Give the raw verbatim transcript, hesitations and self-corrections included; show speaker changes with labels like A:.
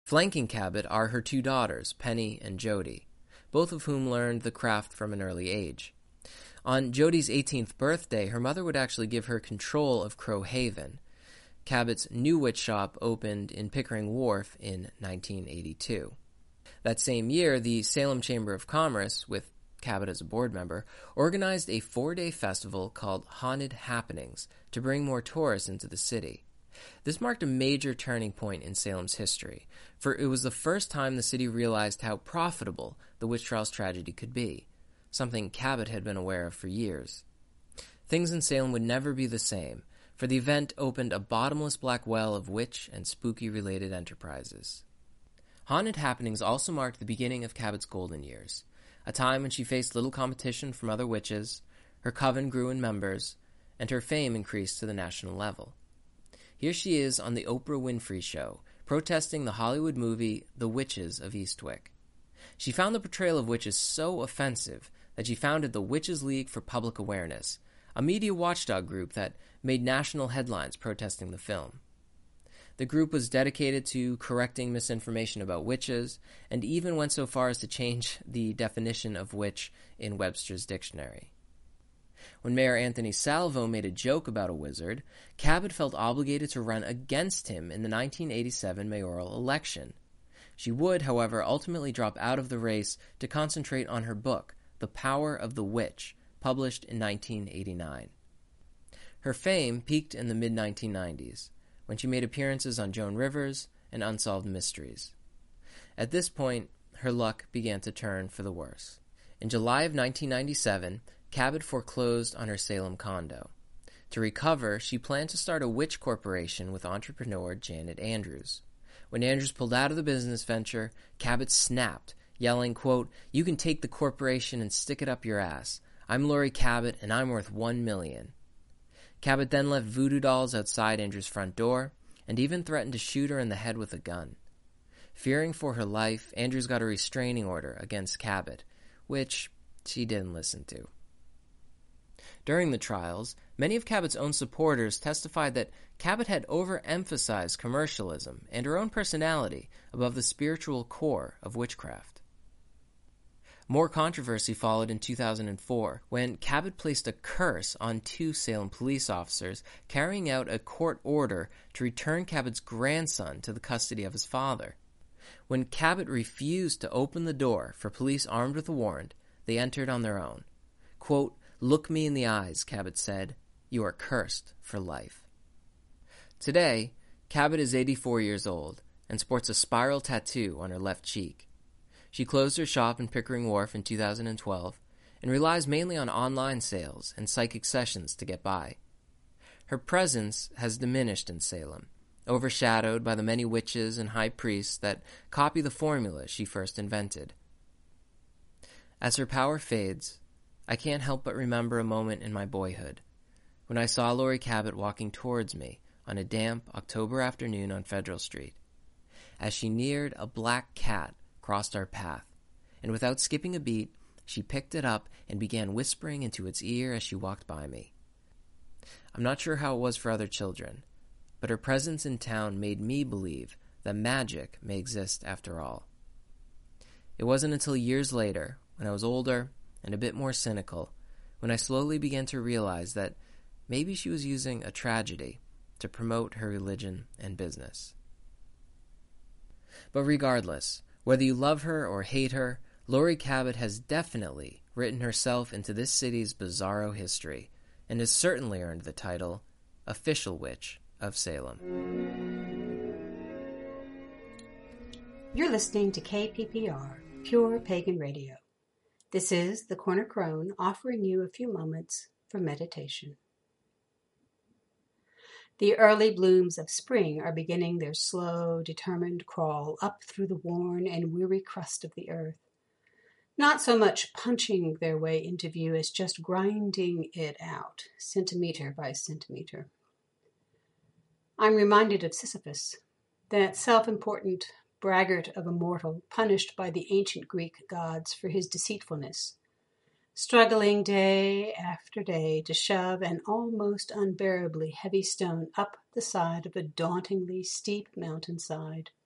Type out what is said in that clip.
A: Flanking Cabot are her two daughters, Penny and Jody, both of whom learned the craft from an early age. On Jody's eighteenth birthday, her mother would actually give her control of Crow Haven. Cabot's new witch shop opened in Pickering Wharf in nineteen eighty-two. That same year, the Salem Chamber of Commerce, with Cabot as a board member, organized a four-day festival called Haunted Happenings to bring more tourists into the city. This marked a major turning point in Salem's history, for it was the first time the city realized how profitable the witch trials tragedy could be, something Cabot had been aware of for years. Things in Salem would never be the same, for the event opened a bottomless black well of witch and spooky-related enterprises. Haunted Happenings also marked the beginning of Cabot's golden years, a time when she faced little competition from other witches, her coven grew in members, and her fame increased to the national level. Here she is on the Oprah Winfrey Show, protesting the Hollywood movie The Witches of Eastwick. She found the portrayal of witches so offensive that she founded the Witches League for Public Awareness, a media watchdog group that made national headlines protesting the film. The group was dedicated to correcting misinformation about witches, and even went so far as to change the definition of witch in Webster's dictionary. When Mayor Anthony Salvo made a joke about a wizard, Cabot felt obligated to run against him in the nineteen eighty-seven mayoral election. She would, however, ultimately drop out of the race to concentrate on her book, The Power of the Witch, published in nineteen eighty-nine. Her fame peaked in the mid nineteen nineties, when she made appearances on Joan Rivers and Unsolved Mysteries. At this point, her luck began to turn for the worse. In July of nineteen ninety-seven, Cabot foreclosed on her Salem condo. To recover, she planned to start a witch corporation with entrepreneur Janet Andrews. When Andrews pulled out of the business venture, Cabot snapped, yelling, quote, "You can take the corporation and stick it up your ass. I'm Laurie Cabot, and I'm worth one million." Cabot then left voodoo dolls outside Andrews' front door, and even threatened to shoot her in the head with a gun. Fearing for her life, Andrews got a restraining order against Cabot, which she didn't listen to. During the trials, many of Cabot's own supporters testified that Cabot had overemphasized commercialism and her own personality above the spiritual core of witchcraft. More controversy followed in two thousand four, when Cabot placed a curse on two Salem police officers carrying out a court order to return Cabot's grandson to the custody of his father. When Cabot refused to open the door for police armed with a warrant, they entered on their own. Quote, "Look me in the eyes," Cabot said. "You are cursed for life." Today, Cabot is eighty-four years old and sports a spiral tattoo on her left cheek. She closed her shop in Pickering Wharf in two thousand twelve and relies mainly on online sales and psychic sessions to get by. Her presence has diminished in Salem, overshadowed by the many witches and high priests that copy the formula she first invented. As her power fades, I can't help but remember a moment in my boyhood, when I saw Laurie Cabot walking towards me on a damp October afternoon on Federal Street. As she neared, a black cat crossed our path, and without skipping a beat, she picked it up and began whispering into its ear as she walked by me. I'm not sure how it was for other children, but her presence in town made me believe that magic may exist after all. It wasn't until years later, when I was older and a bit more cynical, when I slowly began to realize that maybe she was using a tragedy to promote her religion and business. But regardless, whether you love her or hate her, Laurie Cabot has definitely written herself into this city's bizarro history, and has certainly earned the title Official Witch of Salem.
B: You're listening to K P P R, Pure Pagan Radio. This is the Corner Crone offering you a few moments for meditation. The early blooms of spring are beginning their slow, determined crawl up through the worn and weary crust of the earth, not so much punching their way into view as just grinding it out, centimeter by centimeter. I'm reminded of Sisyphus, that self-important braggart of a mortal punished by the ancient Greek gods for his deceitfulness, struggling day after day to shove an almost unbearably heavy stone up the side of a dauntingly steep mountainside.